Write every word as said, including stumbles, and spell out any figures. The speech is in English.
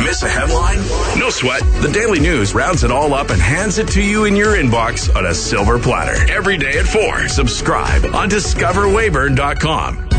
Miss a headline? No sweat. The Daily News rounds it all up and hands it to you in your inbox on a silver platter. Every day at four. Subscribe on discover weyburn dot com.